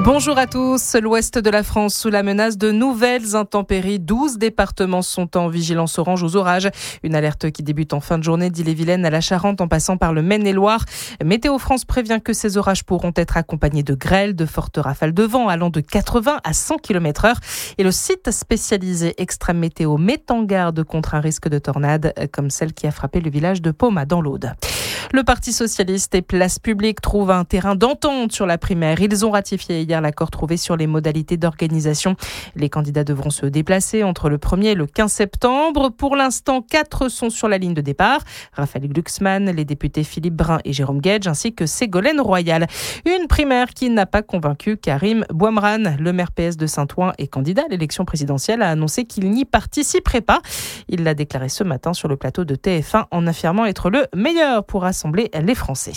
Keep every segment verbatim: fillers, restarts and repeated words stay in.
Bonjour à tous. L'ouest de la France sous la menace de nouvelles intempéries. douze départements sont en vigilance orange aux orages. Une alerte qui débute en fin de journée d'Ille-et-Vilaine à la Charente en passant par le Maine-et-Loire. Météo France prévient que ces orages pourront être accompagnés de grêles, de fortes rafales de vent allant de quatre-vingts à cent kilomètres heure. Et le site spécialisé Extrême Météo met en garde contre un risque de tornade comme celle qui a frappé le village de Paume dans l'Aude. Le Parti socialiste et Place Publique trouvent un terrain d'entente sur la primaire. Ils ont ratifié hier l'accord trouvé sur les modalités d'organisation. Les candidats devront se déplacer entre le premier et le quinze septembre. Pour l'instant, quatre sont sur la ligne de départ. Raphaël Glucksmann, les députés Philippe Brun et Jérôme Guedj, ainsi que Ségolène Royal. Une primaire qui n'a pas convaincu Karim Bouamrane. Le maire P S de Saint-Ouen et candidat à l'élection présidentielle a annoncé qu'il n'y participerait pas. Il l'a déclaré ce matin sur le plateau de T F un en affirmant être le meilleur pour rassembler les Français.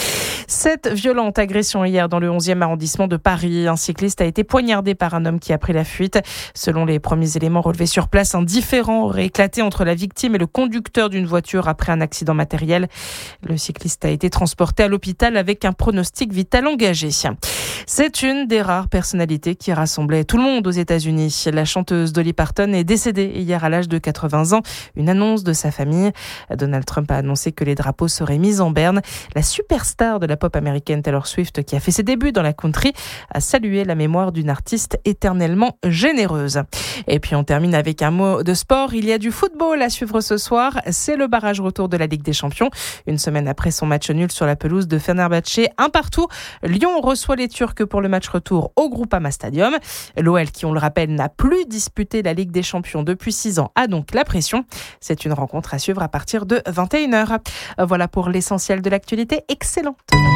Cette violente agression hier dans le onzième arrondissement de Paris. Un cycliste a été poignardé par un homme qui a pris la fuite. Selon les premiers éléments relevés sur place, un différend aurait éclaté entre la victime et le conducteur d'une voiture après un accident matériel. Le cycliste a été transporté à l'hôpital avec un pronostic vital engagé. C'est une des rares personnalités qui rassemblait tout le monde aux États-Unis. La chanteuse Dolly Parton est décédée hier à l'âge de quatre-vingts ans. Une annonce de sa famille. Donald Trump a annoncé que les drapeaux seraient mis en berne. La superstar de la pop américaine Taylor Swift, qui a fait ses débuts dans la country, a salué la mémoire d'une artiste éternellement généreuse. Et puis on termine avec un mot de sport. Il y a du football à suivre ce soir. C'est le barrage retour de la Ligue des Champions. Une semaine après son match nul sur la pelouse de Fenerbahçe, un partout, Lyon reçoit les Turcs pour le match retour au Groupama Stadium. L'O L, qui on le rappelle, n'a plus disputé la Ligue des Champions depuis six ans, a donc la pression. C'est une rencontre à suivre à partir de vingt et une heures. Voilà pour l'essentiel de l'actualité. Excellente matinée.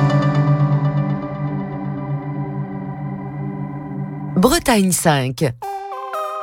Bretagne cinq.